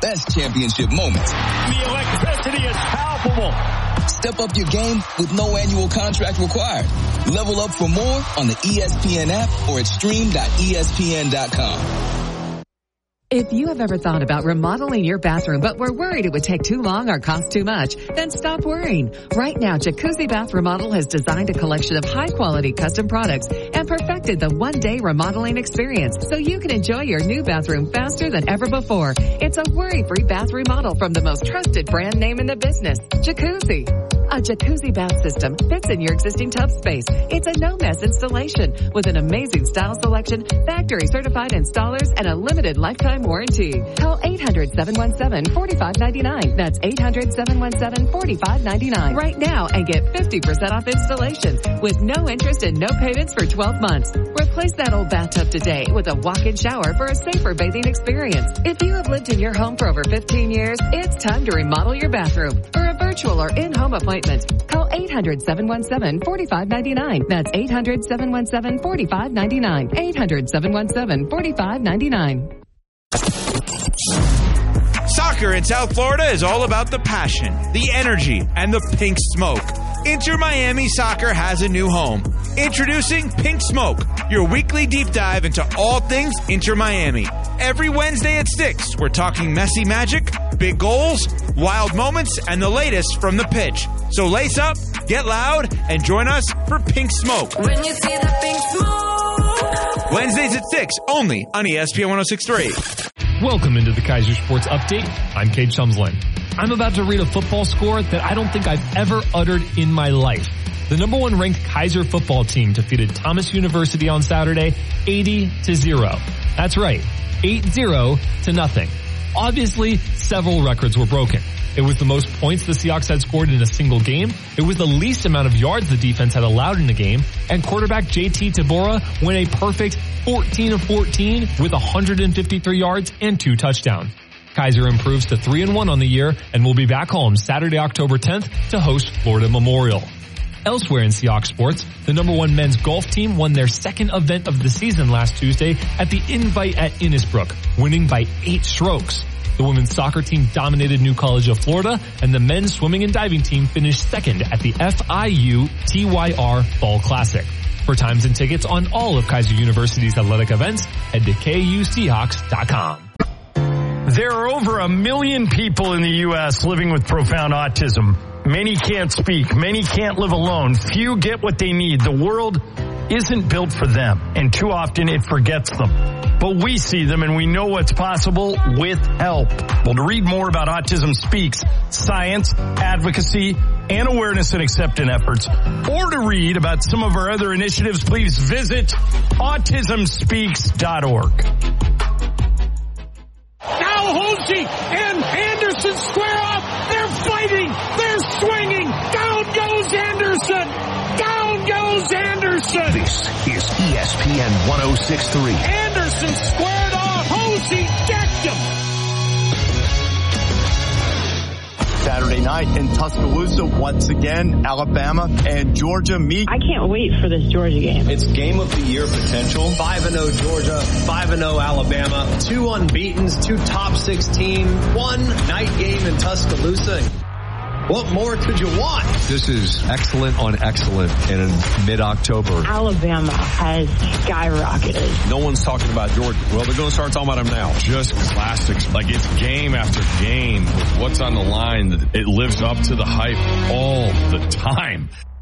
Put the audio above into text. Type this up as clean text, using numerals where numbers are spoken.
best championship moments. The electricity is palpable. Step up your game with no annual contract required. Level up for more on the ESPN app or at stream.espn.com. If you have ever thought about remodeling your bathroom but were worried it would take too long or cost too much, then stop worrying. Right now, Jacuzzi Bath Remodel has designed a collection of high-quality custom products and perfected the one-day remodeling experience so you can enjoy your new bathroom faster than ever before. It's a worry-free bath remodel from the most trusted brand name in the business, Jacuzzi. A jacuzzi bath system fits in your existing tub space. It's a no-mess installation with an amazing style selection, factory-certified installers, and a limited lifetime warranty. Call 800-717-4599. That's 800-717-4599 right now and get 50% off installations with no interest and no payments for 12 months. Replace that old bathtub today with a walk-in shower for a safer bathing experience. If you have lived in your home for over 15 years, it's time to remodel your bathroom. For a virtual or in-home appointment, call 800-717-4599. That's 800-717-4599. 800-717-4599. Soccer in South Florida is all about the passion, the energy, and the pink smoke. Inter Miami Soccer has a new home. Introducing Pink Smoke, your weekly deep dive into all things Inter Miami. Every Wednesday at 6, we're talking messy magic, big goals, wild moments, and the latest from the pitch. So lace up, get loud, and join us for Pink Smoke. When you see the pink smoke. Wednesdays at 6, only on ESPN 106.3. Welcome into the Kaiser Sports Update. I'm Cade Chumsland. I'm about to read a football score that I don't think I've ever uttered in my life. The number 1 ranked Kaiser football team defeated Thomas University on Saturday 80-0. That's right, 80-0. Obviously, several records were broken. It was the most points the Seahawks had scored in a single game. It was the least amount of yards the defense had allowed in a game. And quarterback JT Tabora went a perfect 14 of 14 with 153 yards and 2 touchdowns. Kaiser improves to 3-1 on the year and will be back home Saturday, October 10th to host Florida Memorial. Elsewhere in Seahawks sports, the number 1 men's golf team won their second event of the season last Tuesday at the Invite at Innisbrook, winning by 8 strokes. The women's soccer team dominated New College of Florida, and the men's swimming and diving team finished second at the FIU TYR Fall Classic. For times and tickets on all of Kaiser University's athletic events, head to KUSeahawks.com. There are over 1 million people in the U.S. living with profound autism. Many can't speak. Many can't live alone. Few get what they need. The world isn't built for them, and too often it forgets them. But we see them, and we know what's possible with help. Well, to read more about Autism Speaks, science, advocacy, and awareness and acceptance efforts, or to read about some of our other initiatives, please visit autismspeaks.org. Now Hosey and Anderson square off. They're fighting. They're swinging. Down goes Anderson. Down goes Anderson. This is ESPN 106.3. Anderson squared off. Hosey decked him. Saturday night in Tuscaloosa, once again, Alabama and Georgia meet. I can't wait for this Georgia game. It's game of the year potential. 5-0 Georgia, 5-0 Alabama, 2 unbeatens, 2 top 16, 1 night game in Tuscaloosa. What more could you want? This is excellent on excellent in mid-October. Alabama has skyrocketed. No one's talking about Georgia. Well, they're going to start talking about them now. Just classics. Like, it's game after game with what's on the line. It lives up to the hype all the time.